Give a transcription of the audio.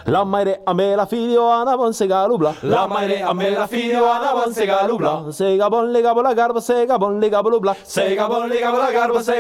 La maire a me la figlio ana bon sega lubla. La maire a me la figlio ana bon sega lubla. Sega bon lega la garba, sega bon lega lubla. Sega bon lega la garba,